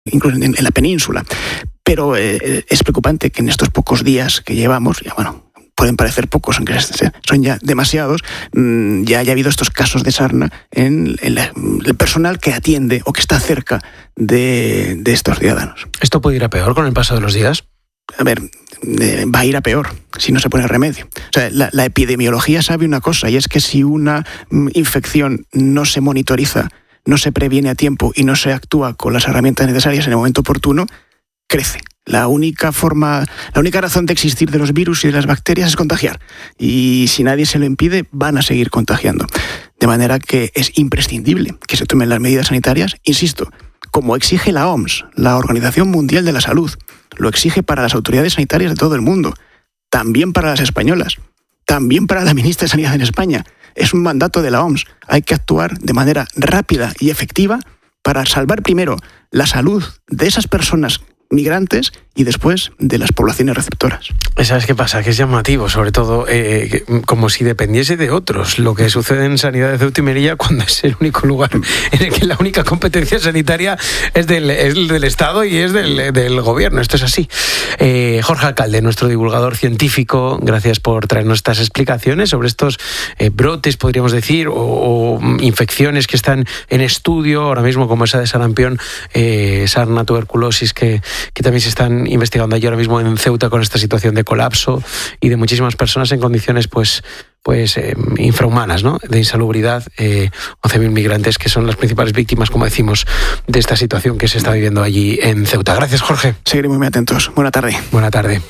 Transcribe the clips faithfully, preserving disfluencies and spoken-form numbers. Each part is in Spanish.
incluso en, en la península. Pero eh, es preocupante que en estos pocos días que llevamos, ya bueno, pueden parecer pocos, aunque son ya demasiados, ya haya habido estos casos de sarna en, en la, el personal que atiende o que está cerca de, de estos ciudadanos. ¿Esto puede ir a peor con el paso de los días? A ver, eh, va a ir a peor si no se pone remedio. O sea, la, la epidemiología sabe una cosa, y es que si una infección no se monitoriza, no se previene a tiempo y no se actúa con las herramientas necesarias en el momento oportuno, crece. La única forma, la única razón de existir de los virus y de las bacterias es contagiar. Y si nadie se lo impide, van a seguir contagiando. De manera que es imprescindible que se tomen las medidas sanitarias, insisto, como exige la O M S, la Organización Mundial de la Salud. Lo exige para las autoridades sanitarias de todo el mundo, también para las españolas, también para la ministra de Sanidad en España. Es un mandato de la O M S. Hay que actuar de manera rápida y efectiva para salvar primero la salud de esas personas migrantes y después de las poblaciones receptoras. ¿Sabes qué pasa? Que es llamativo, sobre todo, eh, como si dependiese de otros lo que sucede en Sanidad de Ceuta y Melilla, cuando es el único lugar en el que la única competencia sanitaria es del, es del Estado y es del, del Gobierno. Esto es así. Eh, Jorge Alcalde, nuestro divulgador científico, gracias por traernos estas explicaciones sobre estos eh, brotes, podríamos decir, o, o infecciones que están en estudio ahora mismo, como esa de sarampión, eh, sarna, tuberculosis, que que también se están investigando allí ahora mismo en Ceuta con esta situación de colapso y de muchísimas personas en condiciones pues pues eh, infrahumanas, ¿no? De insalubridad, eh, once mil migrantes que son las principales víctimas, como decimos, de esta situación que se está viviendo allí en Ceuta. Gracias, Jorge. Seguiremos muy atentos. Buena tarde. Buena tarde.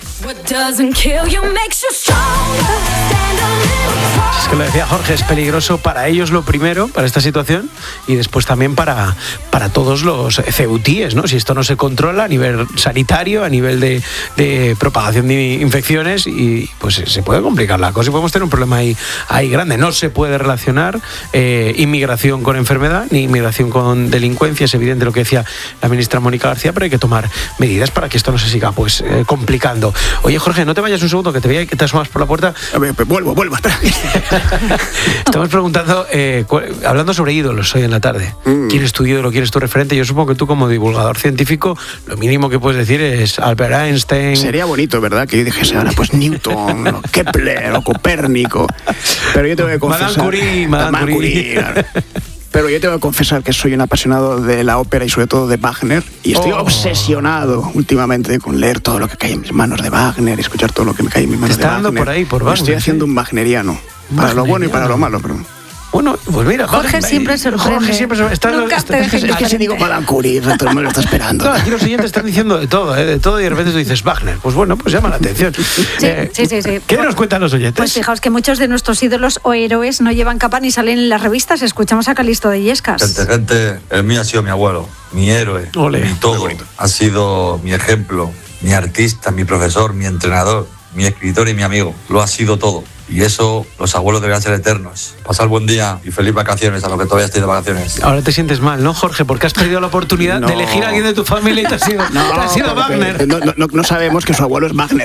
Es que lo decía Jorge, es peligroso para ellos lo primero, para esta situación, y después también para, para todos los ceutíes, ¿no? Si esto no se controla a nivel sanitario, a nivel de, de propagación de infecciones, y pues se puede complicar la cosa y podemos tener un problema ahí, ahí grande. No se puede relacionar eh, inmigración con enfermedad, ni inmigración con delincuencia, es evidente lo que decía la ministra Mónica García, pero hay que tomar medidas para que esto no se siga pues eh, complicando. Oye, Jorge, no te vayas un segundo, que te veía que te asomas por la puerta. A ver, pues vuelvo, vuelvo, espera. Estamos preguntando, eh, hablando sobre ídolos hoy en la tarde. Mm. ¿Quién es tu ídolo? ¿Quién es tu referente? Yo supongo que tú, como divulgador científico, lo mínimo que puedes decir es Albert Einstein. Sería bonito, ¿verdad? Que yo dijese ahora, pues Newton, o Kepler, o Copérnico. Pero yo tengo que confesar... Madame Curie, Madame Madame Curie. Claro. Pero yo tengo que confesar que soy un apasionado de la ópera y sobre todo de Wagner, y estoy oh. obsesionado últimamente con leer todo lo que cae en mis manos de Wagner y escuchar todo lo que me cae en mis manos de Wagner. Está dando por ahí, por Wagner. Estoy haciendo un wagneriano, para lo bueno y para lo malo, pero... Bueno, pues mira, Jorge Jorge siempre sorprende. Jorge siempre sorprende. Está, Nunca está, te está, dejes es que si digo Madame Curie, todo el mundo lo está esperando. No, aquí los siguientes están diciendo de todo, ¿eh? de todo, y de repente tú dices Wagner. Pues bueno, pues llama la atención. Sí, eh, sí, sí, sí. ¿Qué nos cuentan los oyentes? Pues fijaos que muchos de nuestros ídolos o héroes no llevan capa ni salen en las revistas. Escuchamos a Calixto de Illescas. Gente, gente, el mío ha sido mi abuelo, mi héroe, Ole. mi todo. Ha sido mi ejemplo, mi artista, mi profesor, mi entrenador, mi escritor y mi amigo. Lo ha sido todo. Y eso, los abuelos deberían ser eternos. Pasar buen día y feliz vacaciones a los que todavía estéis de vacaciones. Ahora te sientes mal, ¿no, Jorge? Porque has perdido la oportunidad no. de elegir a alguien de tu familia y te has sido, no, te has sido Wagner. No, no, no sabemos que su abuelo es Wagner.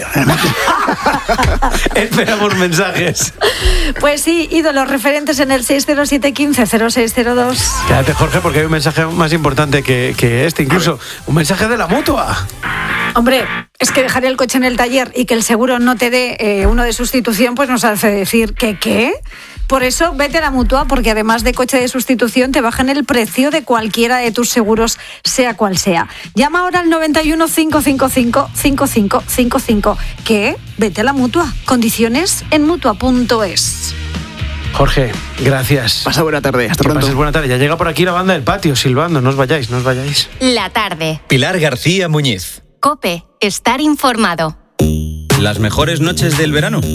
Esperamos mensajes. Pues sí, ídolos referentes en el seis cero siete uno cinco cero seis cero dos. Quédate, Jorge, porque hay un mensaje más importante que, que este, incluso un mensaje de la Mutua. Hombre, es que dejar el coche en el taller y que el seguro no te dé eh, uno de sustitución, pues nos hace decir que ¿qué? Por eso vete a la Mutua, porque además de coche de sustitución te bajan el precio de cualquiera de tus seguros, sea cual sea. Llama ahora al noventa y uno, cinco cinco cinco, cinco cinco cinco cinco. ¿Qué? Vete a la Mutua. Condiciones en mutua punto es. Jorge, gracias. Pasa buena tarde, hasta que pronto. Pases buena tarde. Ya llega por aquí la banda del patio silbando. No os vayáis, no os vayáis. La tarde. Pilar García Muñiz. COPE. Estar informado. Las mejores noches del verano.